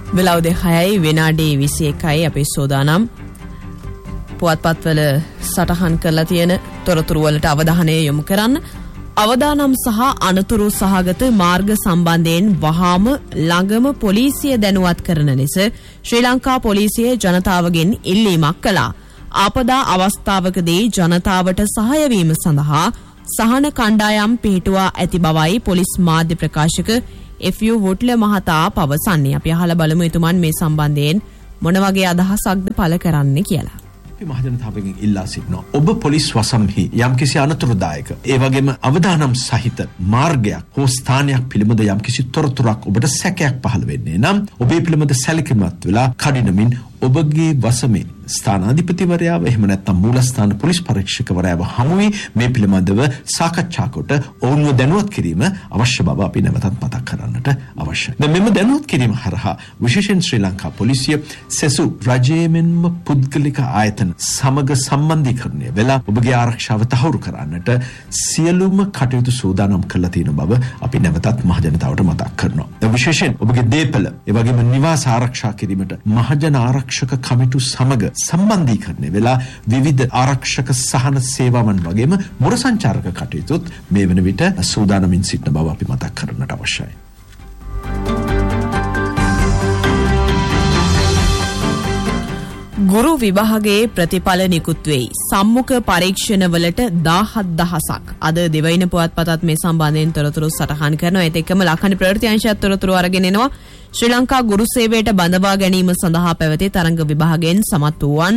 වෙලාව 6යි විනාඩි 21යි අපේ සෝදානම් පුවත්පත්වල සටහන් කරලා තියෙන තොරතුරු වලට අවධානය යොමු කරන්න. අවදානම් සහ අනතුරු සහගත මාර්ග සම්බන්ධයෙන් වහාම ළඟම පොලිසිය දැනුවත් කරන ලෙස ශ්‍රී ලංකා පොලිසිය ජනතාවගෙන් ඉල්ලීමක් කළා. ආපදා අවස්ථාවකදී ජනතාවට සහාය වීම සඳහා සහන කණ්ඩායම් පිහිටුවා ඇති බවයි පොලිස් මාධ්‍ය ප්‍රකාශක FU වුට්ල මහතා පවසන්නේ. අපි අහලා බලමු එතුමන් මේ සම්බන්ධයෙන් මොන වගේ අදහසක්ද පළ කරන්නේ කියලා. මහජනතාවගෙන් ඉල්ලා සිටිනවා. ඔබ පොලිස් වසම්හි යම්කිසි අනතුරුදායක ඒ වගේම අවදානම් සහිත මාර්ගයක් හෝ ස්ථානයක් පිළිබඳ යම්කිසි තොරතුරක් ඔබට සැකයක් පහළ වෙන්නේ නම් ඔබේ පිළිබඳ සැලකිලිමත් වෙලා කඩිනමින් ඔබගේ වසමේ ස්ථානාධිපතිවරයාව එහෙම නැත්නම් මූලස්ථාන පොලිස් පරීක්ෂකවරයාව හමු වී මේ පිළිබඳව සාකච්ඡා කොට ඔවුන්ව දැනුවත් කිරීම අවශ්‍ය බව අපි නැවතත් මතක් කරන්නට අවශ්‍යයි. මෙම දැනුවත් කිරීම හරහා විශේෂයෙන් ශ්‍රී ලංකා පොලිසිය සෙසු රජයේ මෙන්ම පුද්ගලික ආයතන සමග සම්බන්ධීකරණය වෙලා ඔබගේ ආරක්ෂාව තහවුරු කරන්නට සියලුම කටයුතු සූදානම් කරලා තියෙන බව අපි නැවතත් මහජනතාවට මතක් කරනවා. විශේෂයෙන් ඔබගේ දේපල ඒ වගේම නිවාස ආරක්ෂා කිරීමට මහජන ආරක්ෂක කමිටු සමග සම්බන්ධීකරණය වෙලා විවිධ ආරක්ෂක සහන සේවාවන් වගේම මුර සංචාරක කටයුතුත් මේ වන විට සූදානමින් සිටින බව අපි මතක් කරන්නට අවශ්‍යයි. ගුරු විභාගයේ ප්‍රතිඵල නිකුත් වෙයි. සම්මුඛ පරීක්ෂණවලට 17000ක්. අද දෙවයින පුවත්පතත් මේ සම්බන්ධයෙන් තොරතුරු සටහන් කරනවා. ඒත් එක්කම ලක්ෂණ ප්‍රවෘත්ති අංශයත් තොරතුරු අරගෙන එනවා. ශ්‍රී ලංකා ගුරු සේවයට බඳවා ගැනීම සඳහා පැවති තරංග විභාගයෙන් සමත් වූවන්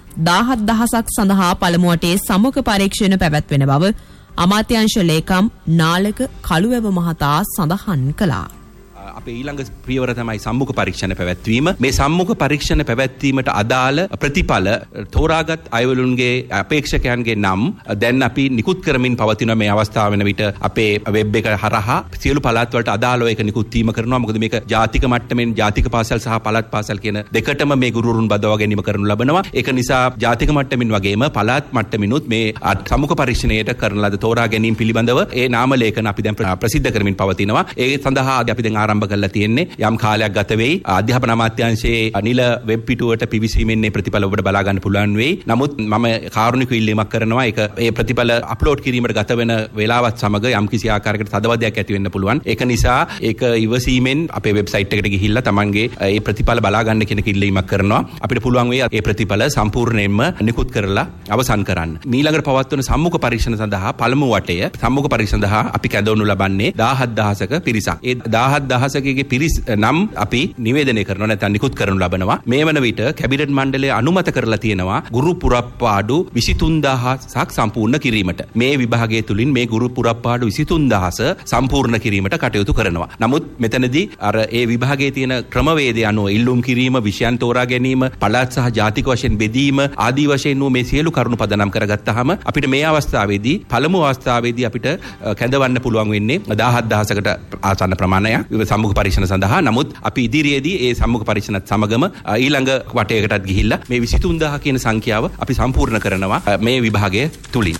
17000ක් සඳහා පළමු වටේ සම්මුඛ පරීක්ෂණ පැවැත්වෙන බව අමාත්‍යාංශ ලේකම් නාලක කළුවැව මහතා සඳහන් කළා. අපේ ඊළඟ පියවර තමයි සම්මුඛ පරීක්ෂණ පැවැත්වීම. මේ සම්මුඛ පරීක්ෂණ පැවැත්වීමට අදාළ ප්‍රතිඵල තෝරාගත් අයවලුන්ගේ අපේක්ෂකයන්ගේ නම් දැන් අපි නිකුත් කරමින් පවතින මේ අවස්ථාව වෙන විට අපේ වෙබ් එක හරහා සියලු පළාත් වලට අදාළව ඒක නිකුත් වීම කරනවා. මොකද මේක ජාතික මට්ටමින් ජාතික පාසල් සහ පළාත් පාසල් කියන දෙකටම මේ ගුරුවරුන් බදවා ගැනීම කරනු ලබනවා. ඒක නිසා ජාතික මට්ටමින් වගේම පළාත් මට්ටමිනුත් මේ සම්මුඛ පරීක්ෂණයට කරන ලද තෝරා ගැනීම පිළිබඳව ඒ නාම ලේඛන අපි දැන් ප්‍රසිද්ධ කරමින් පවතිනවා. ඒ සඳහා අපි දැන් ආරම්භ කරලා තියෙන්නේ. යම් කාලයක් ගත වෙයි. අධ්‍යාපන අමාත්‍යාංශයේ අනිල වෙබ් පිටුවට පිවිසීමෙන් මේ ප්‍රතිඵල ඔබට බලා ගන්න පුළුවන් වෙයි. නමුත් මම කාරුණික ඉල්ලීමක් කරනවා. ඒක ඒ ප්‍රතිඵල අප්ලෝඩ් කිරීමට ගත වෙන වේලාවත් සමග යම් කිසි ආකාරයකට තදවදයක් ඇති වෙන්න පුළුවන්. ඒක නිසා ඒක ඉවසීමෙන් අපේ වෙබ්සයිට් එකට ගිහිල්ලා තමන්ගේ ඒ ප්‍රතිඵල බලා ගන්න කියන ඉල්ලීමක් කරනවා. අපිට පුළුවන් වෙයි ඒ ප්‍රතිඵල සම්පූර්ණයෙන්ම නිකුත් කරලා අවසන් කරන්න. ඊළඟට පවත්වන සම්මුඛ පරීක්ෂණ සඳහා පළමු වටය සම්මුඛ පරීක්ෂණ සඳහා අපි කැඳවනු ලබන්නේ 17000ක පිරිසක්. ඒ 17000ක පිරිස් නම් අපි නිවේදනය කරනවා නැත්නම් නිකුත් කරනු ලබනවා. මේ වන විට කැබිනට් මණ්ඩලය අනුමත කරලා තියෙනවා ගුරු පුරප්පාඩු 23000ක් සම්පූර්ණ කිරීමට. මේ විභාගය තුලින් මේ ගුරු පුරප්පාඩු 23000 සම්පූර්ණ කිරීමට කටයුතු කරනවා. නමුත් මෙතනදී අර ඒ විභාගයේ තියෙන ක්‍රමවේදය අනුව ඉල්ලුම් කිරීම, විෂයන් තෝරා ගැනීම, පළාත් සහ ජාතික වශයෙන් බෙදීම ආදී වශයෙන් මේ සියලු කරුණු පදනම් කරගත්තාම අපිට මේ අවස්ථාවේදී පළමු අවස්ථාවේදී අපිට කැඳවන්න පුළුවන් වෙන්නේ 17000කට ආසන්න ප්‍රමාණයක් සම්මුඛ පරීක්ෂණ සඳහා. නමුත් අපි ඉදිරියේදී ඒ සම්මුඛ පරීක්ෂණත් සමගම ඊළඟ වටයකටත් ගිහිල්ලා මේ 23000 කියන සංඛ්‍යාව අපි සම්පූර්ණ කරනවා මේ විභාගය තුලින්.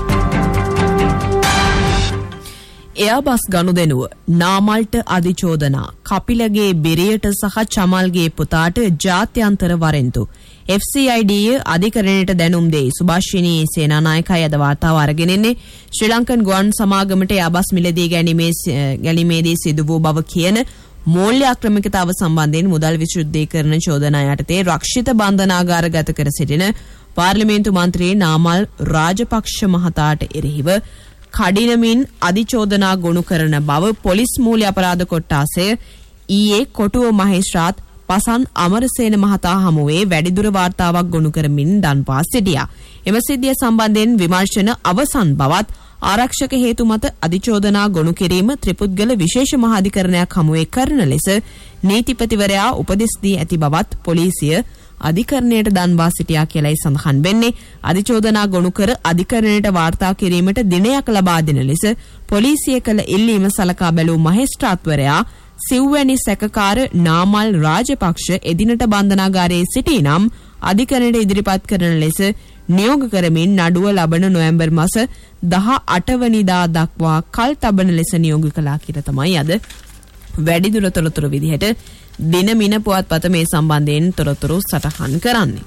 එයාබස් ගනුදෙනුව නාමල්ට අධිචෝදනා කපිලගේ බෙරියට සහ චමල්ගේ පුතාට ජාත්‍යන්තර වරෙන්තු FCID අධිකරණයට දැනුම් දෙයි. සුභාෂිනී සේනානායකයි අද වාර්තාව අරගෙන ඉන්නේ. ශ්‍රී ලංකන් ගුවන් සමාගමට එයාබස් මිලදී ගැනීමේදී සිදු වූ බව කියන මූල්‍ය අක්‍රමිකතාව සම්බන්ධයෙන් මුදල් විශුද්ධීකරණ චෝදනා යටතේ රක්ෂිත බන්ධනාගාර ගත කර සිටින පාර්ලිමේන්තු මන්ත්‍රී නාමල් රාජපක්ෂ මහතාට එරෙහිව කඩිනමින් අධිචෝදනා ගොනු කරන බව පොලිස් මූල්‍ය අපරාධ කොට්ටාසය ඊයේ කොටුව මහේස්ත්‍රාත් පසන් අමරසේන මහතා හමුවේ වැඩිදුර වාර්තාවක් ගොනු කරමින් දන්වා සිටියා. එම සිද්ධිය සම්බන්ධයෙන් විමර්ශන අවසන් බවත් ආරක්ෂක හේතු මත අධිචෝදනා ගොනු කිරීම ත්‍රිපුද්ගල විශේෂ මහාධිකරණයක් හමුවේ කරන ලෙස නීතිපතිවරයා උපදෙස් දී ඇති බවත් පොලිසිය අධිකරණයට දන්වා සිටියා කියලායි සඳහන් වෙන්නේ. අධිචෝදනා ගොනු කර අධිකරණයට වාර්තා කිරීමට දිනයක් ලබා දෙන ලෙස පොලිසිය කළ ඉල්ලීම සලකා බැලූ මහේස්ත්‍රාත්වරයා සිව්වැනි සැකකාර නාමල් රාජපක්ෂ එදිනට බන්ධනාගාරයේ සිටී නම් අධිකරණයට ඉදිරිපත් කරන ලෙස නියෝග කරමින් නඩුව ලබන නොවැම්බර් මාස 18 වෙනිදා දක්වා කල් තබන ලෙස නියෝග කළා කියලා තමයි අද වැඩිදුර තොරතුරු විදිහට දිනමින පුවත්පත මේ සම්බන්ධයෙන් තොරතුරු සටහන් කරන්නේ.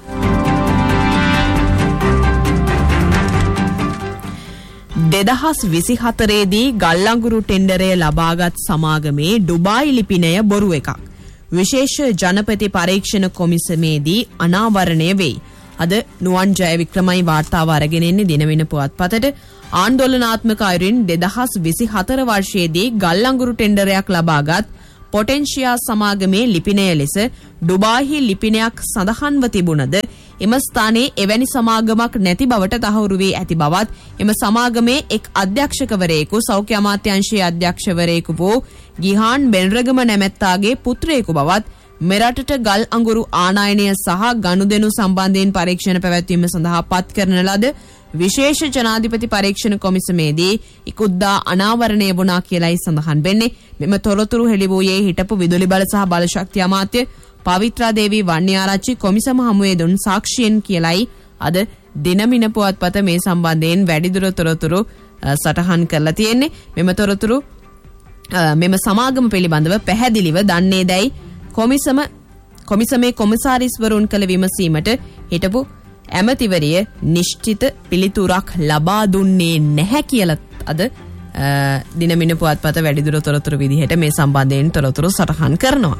2024 දී ගල්අඟුරු ටෙන්ඩරය ලබාගත් සමාගමේ ඩුබායි ලිපිනය බොරු එකක්. විශේෂ ජනපති පරීක්ෂණ කොමිසමේදී අනාවරණය වෙයි. අද නුවන් ජයවික්‍රමයි වාර්තාව අරගෙන එන්නේ දිනවින පුවත්පතට. ආందోලනාත්මක අයුරින් 2024 වර්ෂයේදී ගල්අඟුරු ටෙන්ඩරයක් ලබාගත් පොටෙන්ෂියා සමාගමේ ලිපිනය ලෙස ඩුබායි ලිපිනයක් සඳහන්ව තිබුණද එම ස්ථානයේ එවැනි සමාගමක් නැති බවට තහවුරු වී ඇති බවත් එම සමාගමේ එක් අධ්‍යක්ෂකවරයෙකු සෞඛ්‍ය අමාත්‍යාංශයේ අධ්‍යක්ෂකවරයෙකු වූ ගිහාන් බෙන්රගම නැමැත්තාගේ පුත්‍රයෙකු බවත් මෙරටට ගල් අඟුරු ආනයනය සහ ගනුදෙනු සම්බන්ධයෙන් පරීක්ෂණ පැවැත්වීම සඳහා පත් කරන ලද විශේෂ ජනාධිපති පරීක්ෂණ කොමිසමේදී ඉකුද්දා අනාවරණය වුණා කියලායි සඳහන් වෙන්නේ. මෙම තොරතුරු හෙළි වූයේ හිටපු විදුලි බල සහ බලශක්ති අමාත්‍ය පවිත්‍රා දේවී වන්නිආරච්චි කොමිසම හමුවේ දුන් සාක්ෂියෙන් කියලායි අද දිනමින පුවත්පත මේ සම්බන්ධයෙන් වැඩිදුර තොරතුරු සටහන් කරලා තියෙන්නේ. මෙම සමාගම පිළිබඳව පැහැදිලිව දන්නේ දැයි කොමිසමේ කොමසාරිස්වරුන් කළ විමසීමට හිටපු ඇමතිවරිය නිශ්චිත පිළිතුරක් ලබා දුන්නේ නැහැ කියලා අද දිනමින පුවත්පත වැඩිදුර තොරතුරු විදිහට මේ සම්බන්ධයෙන් තොරතුරු සටහන් කරනවා.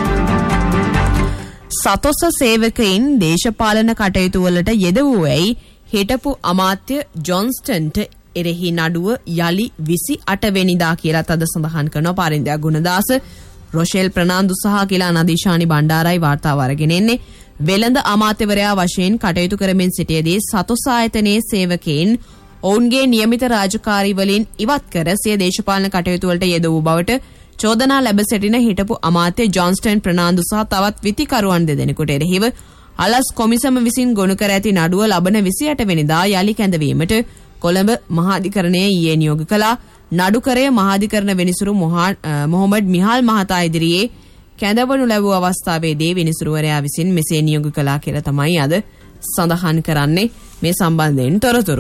සතොස්ස සේවකයින් දේශපාලන කටයුතු වලට යෙදුවේයි හිටපු අමාත්‍ය ජොන්ස්ටන්ට එරෙහි නඩුව යලි 28 වෙනිදා කියලා අද සඳහන් කරනවා. පාරින්දයා ගුණදාස රොෂෙල් ප්‍රනාන්දු සහ කියලා නදීශානි බණ්ඩාරයි වාර්තාව අරගෙන එන්නේ. වෙළඳ අමාත්‍යවරයා වශයෙන් කටයුතු කරමින් සිටියේදී සතොස් ආයතනයේ සේවකයින් ඔවුන්ගේ නියමිත රාජකාරී වලින් ඉවත් කර සිය දේශපාලන කටයුතු වලට යෙදවූ බවට චෝදනා ලැබ සිටින හිටපු අමාත්‍ය ජොන්ස්ටන් ප්‍රනාන්දු සහ තවත් විතිකරුවන් දෙදෙනෙකුට එරෙහිව අලස් කොමිසම විසින් ගොනු කර ඇති නඩුව ලබන 28 වෙනිදා යලි කැඳවීමට කොළඹ මහාධිකරණය ඊයේ නියෝග කළා. නඩුකරය මහාධිකරණ විනිසුරු මොහොමඩ් මිහාල් මහතා ඉදිරියේ කැඳවනු ලැබූ අවස්ථාවේදී විනිසුරුවරයා විසින් මෙසේ නියෝග කළා කියලා තමයි අද සඳහන් කරන්නේ. මේ සම්බන්ධයෙන් තොරතුරු.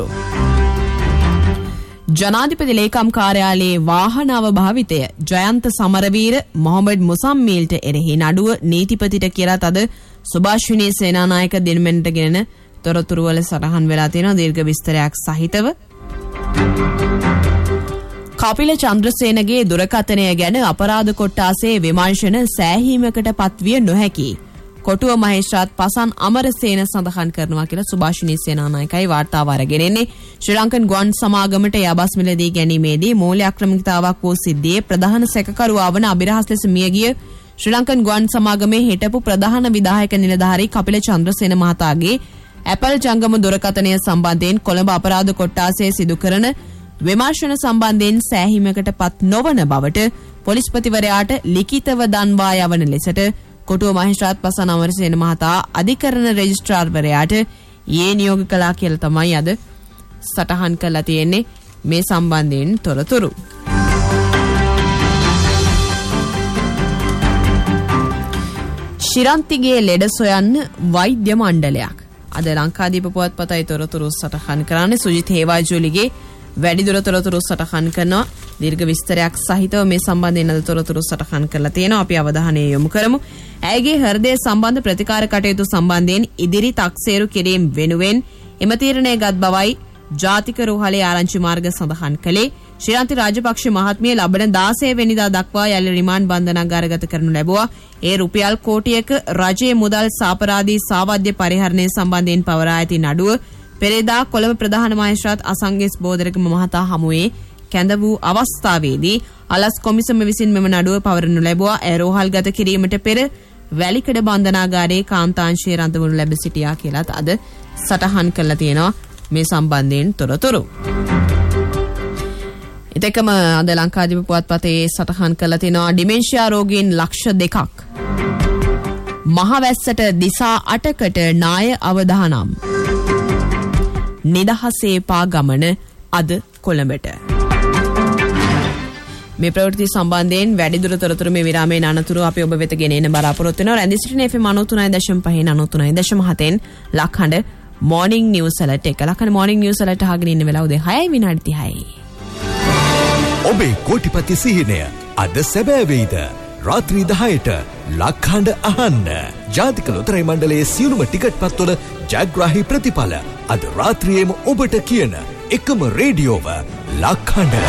ජනාධිපති ලේකම් කාර්යාලයේ වාහන අවභාවිතය ජයන්ත සමරවීර මොහොමඩ් මුසම්මීල්ට එරෙහි නඩුව නීතිපතිට කියලා අද සුභාෂිනී සේනානායක දිනමෙන්ට ගෙන තොරතුරු වල සටහන් වෙලා තියෙනවා දීර්ඝ විස්තරයක් සහිතව. කපිල චන්ද්‍රසේනගේ දුරකථනය ගැන අපරාධ කොට්ටාසේ විමර්ශන සෑහීමකට පත්විය නොහැකි. කොටුව මහේස්ත්‍රාත් පසන් අමරසේන සඳහන් කරනවා කියලා සුභාෂිනී සේනානායකයි වාර්තාව අරගෙන එන්නේ. ශ්‍රී ලංකන් ගුවන් සමාගමට යබස් මිලදී ගැනීමේදී මූල්‍ය අක්‍රමිකතාවක් වූ සිද්ධියේ ප්‍රධාන සැකකරුවා වන අබිරහස් ලෙස මියගිය ශ්‍රී ලංකන් ගුවන් සමාගමේ හිටපු ප්‍රධාන විධායක නිලධාරී කපිල චන්ද්‍රසේන මහතාගේ ඇපල් ජංගම දුරකථනය සම්බන්ධයෙන් කොළඹ අපරාධ කොට්ටාසේ සිදු කරන විමර්ශන සම්බන්ධයෙන් සෑහීමකට පත් නොවන බවට පොලිස්පතිවරයාට ලිඛිතව දන්වා යවන ලෙසට කොටුව මහේස්ත්‍රාත් පසන් අමරසේන මහතා අධිකරණ රෙජිස්ට්‍රාර්වරයාට ඊයේ නියෝග කළා කියලා තමයි අද සටහන් කරලා තියෙන්නේ. මේ සම්බන්ධයෙන් තොරතුරු. ශිරන්තිගේ ලෙඩ සොයන්න වෛද්‍ය මණ්ඩලයක්. අද ලංකාදීප පුවත්පතයි තොරතුරු සටහන් කරන්නේ. සුජිත් හේවාජුලිගේ වැඩිදුර තොරතුරු සටහන් කරනවා. දීර්ඝ විස්තරයක් සහිතව මේ සම්බන්ධයෙන් අද තොරතුරු සටහන් කරලා තියෙනවා. අපි අවධානය යොමු කරමු. ඇයගේ හෘදය සම්බන්ධ ප්‍රතිකාර කටයුතු සම්බන්ධයෙන් ඉදිරි තක්සේරු කිරීම වෙනුවෙන් එම තීරණය ගත් බවයි ජාතික රෝහලේ ආරංචි මාර්ග සඳහන් කළේ. ශ්‍රීලන්ති රාජපක්ෂ මහත්මිය ලබන 16 වෙනිදා දක්වා යලි රිමාන්ඩ් බන්ධනාගාරගත කරනු ලැබුවා. ඒ රුපියල් කෝටියක රජයේ මුදල් සාපරාධී සාවද්‍ය පරිහරණය සම්බන්ධයෙන් පවරා ඇති නඩුව පෙරේදා කොළඹ ප්‍රධාන මහේස්ත්‍රාත් අසංගෙස් බෝධරකම මහතා හමුවේ කැඳ වූ අවස්ථාවේදී අලස් කොමිසම විසින් මෙම නඩුව පවරනු ලැබුවා. ඒ රෝහල්ගත කිරීමට පෙර වැලිකඩ බන්ධනාගාරයේ කාන්තාංශයේ රඳවනු ලැබ සිටියා කියලාත් අද සටහන් කරලා තියෙනවා. මේ සම්බන්ධයෙන් තොරතුරු. එතකම අද ලංකාදීප පුවත්පතේ සටහන් කරලා තියෙනවා ඩිමෙන්ෂියා රෝගීන් ලක්ෂ 2ක්. මහවැස්සට දිසා 8කට නාය අවදානම්. නිදහසේ පා ගමන අද කොළඹට. මේ ප්‍රවෘත්ති සම්බන්ධයෙන් වැඩිදුර තොරතුරු මේ විරාමයේ අනතුරු අපි ඔබ වෙත ගෙන එන බලාපොරොත්තු වෙනවා. රැඳී සිටින FM 93.5 93.7 ලක්හඬ morning news alert එක. ලක්හඬ morning news alert අහගෙන ඉන්න වෙලාව උදේ 6:30යි. ඔබේ කෝටිපති සිහිනය අද සැබෑ වෙයිද? රාත්‍රී 10ට ලක්හඬ අහන්න. ජාතික ලොතරැයි මණ්ඩලයේ සියලුම ටිකට් පත්වල ජයග්‍රාහී ප්‍රතිඵල අද රාත්‍රියේම ඔබට කියන එකම රේඩියෝව ලක්හඬ.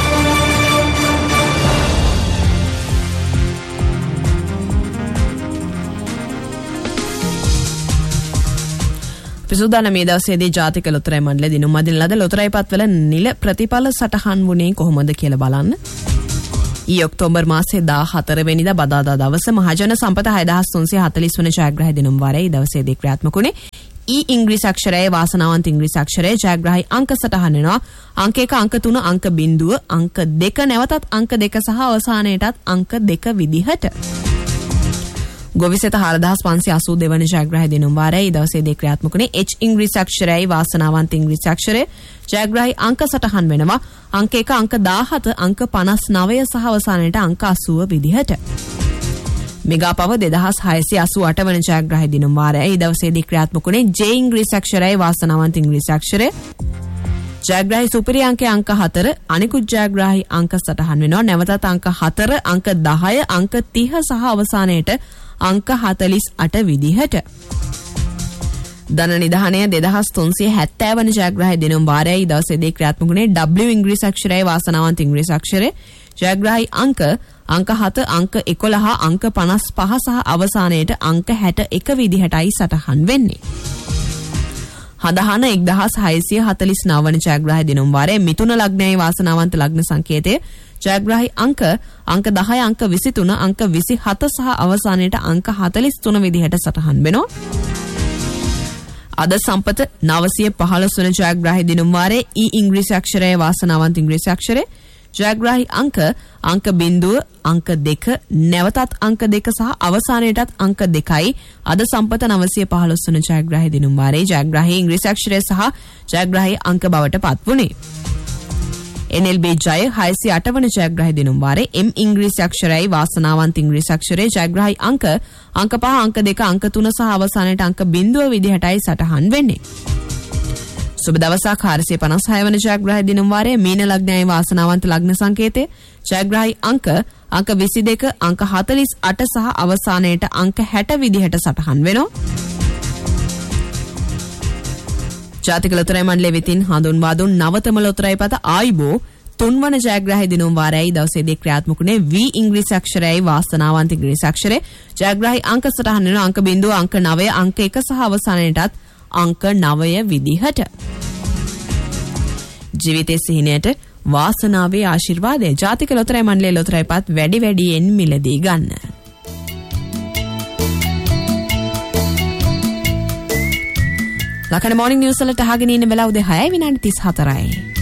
පිසුදාන මේ දවසේදී ජාතික ලොතරැයි මණ්ඩලය දිනුම් අදින ලද ලොතරැයි පත්වල නිල ප්‍රතිඵල සටහන් වුණේ කොහොමද කියලා බලන්න. ඊ ඔක්තෝබර් මාසයේ 14 වෙනිදා බදාදා දවස මහජන සම්පත 6340 වන ජයග්‍රාහී දිනුම් වාරයේ දවසේදී ක්‍රියාත්මක වුණේ. ඊ ඉංග්‍රීසි අක්ෂරයේ වාසනාවන්ත ඉංග්‍රීසි අක්ෂරයේ ජයග්‍රාහී අංක සටහන් වෙනවා. අංක 1, අංක 3, අංක 0, අංක 2 නැවතත් අංක 2 සහ අවසානයේටත් අංක 2 විදිහට. ගොවිසෙත 4582 වන ජයග්‍රාහී දිනුම් වාරයේ දවසේදී ක්‍රියාත්මක වුණේ. එච් ඉංග්‍රීසි අක්ෂරයයි වාසනාවන්ත ඉංග්‍රීසි අක්ෂරය ජයග්‍රාහී අංක සටහන් වෙනවා. අංක 1, අංක 17, අංක 59 සහ අවසානයේට අංක 80 විදිහට. මෙගා පව 2688 වන ජයග්‍රාහී දිනුම් වාරයේ දවසේදී ක්‍රියාත්මක වුණේ. ජේ ඉංග්‍රීසි අක්ෂරයයි වාසනාවන්ත ඉංග්‍රීසි අක්ෂරය ජයග්‍රාහී සුපිරි අංකයේ අංක 4 අනිකුත් ජයග්‍රාහී අංක සටහන් වෙනවා. නැවතත් අංක 4, අංක 10, අංක 30 සහ අවසානයේට අංක 48 විදිහට. ධන නිධානය 2370 වන ජයග්‍රාහී දිනුම් වාරයේ දවසේදී ක්‍රියාත්මක වුණේ. W ඉංග්‍රීසි අක්ෂරයයි වාසනාවන්ත ඉංග්‍රීසි අක්ෂරය ජයග්‍රාහී අංක 7, අංක 11, අංක 55 සහ අවසානයේට අංක 61 විදිහටයි සටහන් වෙන්නේ. හදහන 1649 වන ජයග්‍රාහී දිනුම් වාරයේ මිථුන ලග්නයයි වාසනාවන්ත ලග්න සංකේතය ජයග්‍රාහී අංක 10, අංක 23, අංක 27 සහ අවසානයේට අංක 43 විදිහට සටහන් වෙනවා. අද සම්පත 915 වන ජයග්‍රාහී දිනුම් වාරයේ ඊ ඉංග්‍රීසි අක්ෂරයේ වාසනාවන්ත ඉංග්‍රීසි අක්ෂරය ජයග්‍රාහී අංක 0, අංක 2, නැවතත් අංක 2 සහ අවසානයේටත් අංක 2යි. අද සම්පත 915 වන ජයග්‍රාහී දිනුම් වාරයේ ජයග්‍රාහී ඉංග්‍රීසි අක්ෂරය සහ ජයග්‍රාහී අංක බවට පත් වුණේ. NLB ජය 608 වන ජයග්‍රාහී දිනුම් වාරයේ M ඉංග්‍රීසි අක්ෂරයයි වාසනාවන්ත ඉංග්‍රීසි අක්ෂරයේ ජයග්‍රාහී අංක 5, අංක 2, අංක 3 සහ අවසානයේට අංක 0 විදිහටයි සටහන් වෙන්නේ. සුබ දවසක් 456 වන ජයග්‍රාහී දිනුම් වාරයේ මීන ලග්නයයි වාසනාවන්ත ලග්න සංකේතය ජයග්‍රාහී අංක 22, අංක 48 සහ අවසානයේට අංක 60 විදිහට සටහන් වෙනවා. ජාතික ලොතරැයි මණ්ඩලය වෙතින් හඳුන්වා දුන් නවතම ලොතරැයි පත ආයිබෝ 3 වන ජයග්‍රාහී දිනුම් වාරයේ දවසේදී ක්‍රියාත්මක වුණේ. V ඉංග්‍රීසි අක්ෂරයයි වාසනාවන්ත ඉංග්‍රීසි අක්ෂරය ජයග්‍රාහී අංක සටහන් වෙනවා. අංක 0, අංක 9, අංක 1 සහ අවසානයේටත් අංක 9 විදිහට. ජීවිතයේ සිහිනයට වාසනාවේ ආශිර්වාදය. ජාතික ලොතරැයි මණ්ඩලයේ ලොතරැයි පත් වැඩි වැඩියෙන් මිලදී ගන්න. ලකන මොර්නිං නිවුස් වලට අහගෙන ඉන්න වෙලාව උදේ 6:34යි.